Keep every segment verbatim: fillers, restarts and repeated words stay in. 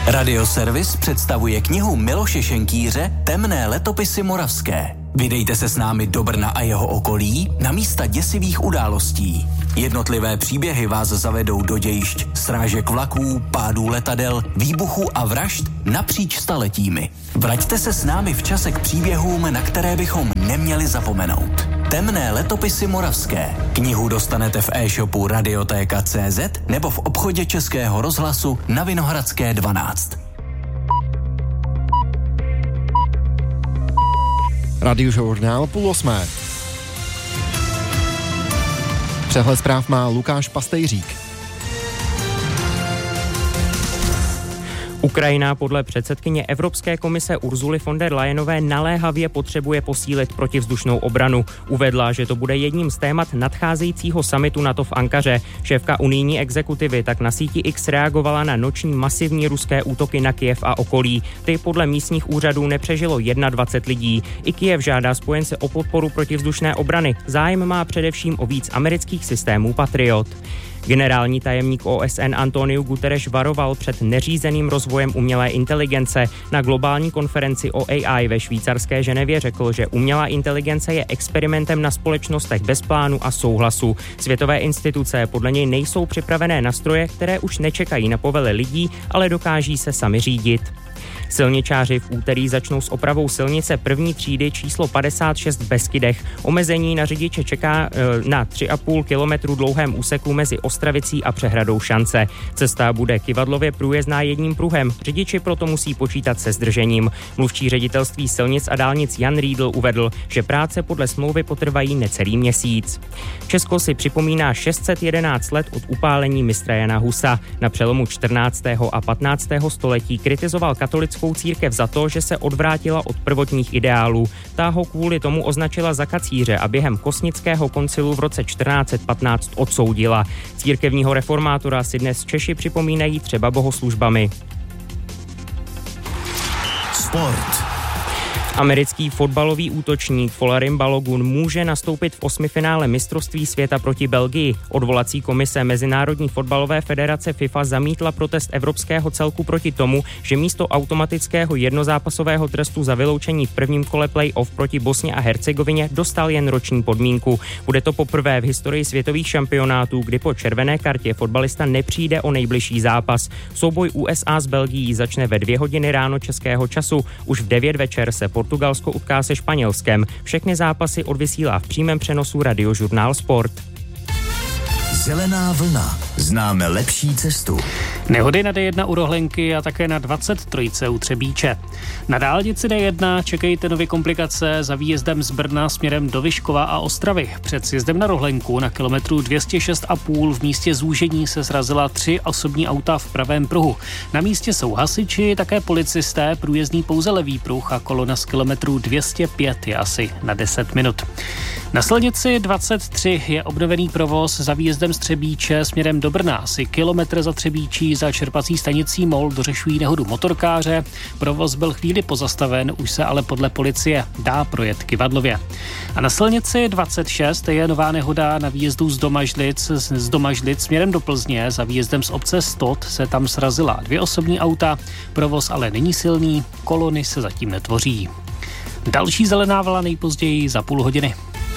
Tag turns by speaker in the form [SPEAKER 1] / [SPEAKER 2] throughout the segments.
[SPEAKER 1] Radioservis představuje knihu Miloše Šenkýře Temné letopisy moravské. Vydejte se s námi do Brna a jeho okolí na místa děsivých událostí. Jednotlivé příběhy vás zavedou do dějišť srážek vlaků, pádů letadel, výbuchů a vražd napříč staletími. Vraťte se s námi v čase k příběhům, na které bychom neměli zapomenout. Temné letopisy moravské. Knihu dostanete v e-shopu Radiotéka tečka cé zet nebo v obchodě Českého rozhlasu na Vinohradské dvanáct.
[SPEAKER 2] Radiožurnál půl osmé. Přehled zpráv má Lukáš Pastejřík.
[SPEAKER 3] Ukrajina podle předsedkyně Evropské komise Ursuly von der Leyenové naléhavě potřebuje posílit protivzdušnou obranu. Uvedla, že to bude jedním z témat nadcházejícího summitu NATO v Ankaře. Šéfka unijní exekutivy tak na síti X reagovala na noční masivní ruské útoky na Kyjev a okolí. Ty podle místních úřadů nepřežilo dvacet jedna lidí. I Kyjev žádá spojence o podporu protivzdušné obrany. Zájem má především o víc amerických systémů Patriot. Generální tajemník O S N Antonio Guterres varoval před neřízeným rozvojem umělé inteligence. Na globální konferenci o A I ve švýcarské Ženevě řekl, že umělá inteligence je experimentem na společnostech bez plánu a souhlasu. Světové instituce podle něj nejsou připravené na stroje, které už nečekají na povely lidí, ale dokáží se sami řídit. Silničáři v úterý začnou s opravou silnice první třídy číslo padesát šest v Beskydech. Omezení na řidiče čeká e, na tři a půl kilometru dlouhém úseku mezi Ostravicí a přehradou Šance. Cesta bude kyvadlově průjezdná jedním pruhem. Řidiči proto musí počítat se zdržením. Mluvčí ředitelství silnic a dálnic Jan Riedl uvedl, že práce podle smlouvy potrvají necelý měsíc. Česko si připomíná šest set jedenáct let od upálení mistra Jana Husa. Na přelomu čtrnáctého a patnáctého století kritizoval katolickou církev za to, že se odvrátila od prvotních ideálů. Ta ho kvůli tomu označila za kacíře a během Kosnického koncilu v roce čtrnáct set patnáct odsoudila. Církevního reformátora si dnes Češi připomínají třeba bohoslužbami.
[SPEAKER 1] Sport.
[SPEAKER 3] Americký fotbalový útočník Folarin Balogun může nastoupit v osmifinále mistrovství světa proti Belgii. Odvolací komise Mezinárodní fotbalové federace FIFA zamítla protest evropského celku proti tomu, že místo automatického jednozápasového trestu za vyloučení v prvním kole play-off proti Bosně a Hercegovině dostal jen roční podmínku. Bude to poprvé v historii světových šampionátů, kdy po červené kartě fotbalista nepřijde o nejbližší zápas. Souboj U S A s Belgií začne ve dvě hodiny ráno českého času. Už v devět večer se Portugalsko utká se Španělskem. Všechny zápasy odvysílá v přímém přenosu Radiožurnál Sport.
[SPEAKER 1] Zelená vlna. Známe lepší cestu.
[SPEAKER 4] Nehody na D jedna u Rohlenky a také na dvacet tři u Třebíče. Na dálnici D jedna čekejte nové komplikace za výjezdem z Brna směrem do Vyškova a Ostravy. Před sjezdem na Rohlenku na kilometru dvě stě šest a půl v místě zúžení se srazila tři osobní auta v pravém pruhu. Na místě jsou hasiči, také policisté, průjezdný pouze levý pruh a kolona z kilometru dvě stě pět je asi na deset minut. Na silnici dvacet tři je obnovený provoz za výjezdem z Třebíče směrem do Brna. Asi kilometr za Třebíčí za čerpací stanicí Mol dořešují nehodu motorkáře. Provoz byl chvíli pozastaven, už se ale podle policie dá projet kyvadlově. A na silnici dvacet šest je nová nehoda na výjezdu z Domažlic, z Domažlic směrem do Plzně. Za výjezdem z obce Stot se tam srazila dvě osobní auta. Provoz ale není silný, kolony se zatím netvoří. Další zelená vlna nejpozději za půl hodiny.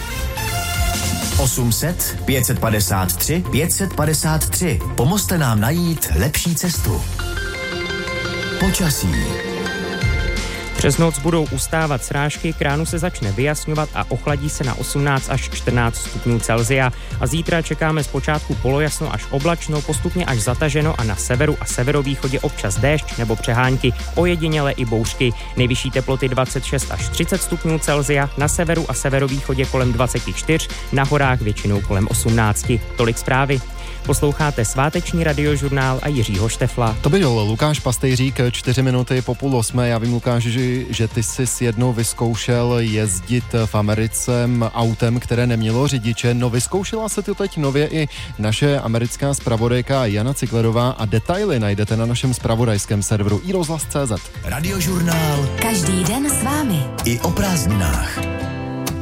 [SPEAKER 1] osm set, pět set padesát tři, pět set padesát tři. Pomozte nám najít lepší cestu. Počasí.
[SPEAKER 3] Přes noc budou ustávat srážky, k ránu se začne vyjasňovat a ochladí se na osmnáct až čtrnáct stupňů Celsia. A zítra čekáme zpočátku polojasno až oblačno, postupně až zataženo a na severu a severovýchodě občas déšť nebo přehánky, ojediněle i bouřky. Nejvyšší teploty dvacet šest až třicet stupňů Celsia, na severu a severovýchodě kolem dvacet čtyři, na horách většinou kolem osmnáct. Tolik zprávy. Posloucháte sváteční radiožurnál a Jiřího Štefla.
[SPEAKER 2] To byl Lukáš Pastejřík, čtyři minuty po půl osmé. Já vím, Lukáš, že, že ty jsi s jednou vyzkoušel jezdit v Americe autem, které nemělo řidiče. No vyzkoušela se to teď nově i naše americká zpravodajka Jana Cyklerová a detaily najdete na našem zpravodajském serveru i rozhlas tečka cé zet.
[SPEAKER 1] Radiožurnál.
[SPEAKER 5] Každý den s vámi.
[SPEAKER 1] I o prázdninách.